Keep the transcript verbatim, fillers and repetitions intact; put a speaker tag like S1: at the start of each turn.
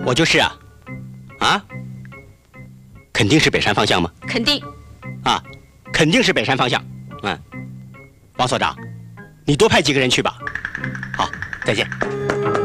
S1: 我就是啊，啊，肯定是北山方向吗？
S2: 肯定。
S1: 啊，肯定是北山方向。嗯，王所长，你多派几个人去吧。好，再见。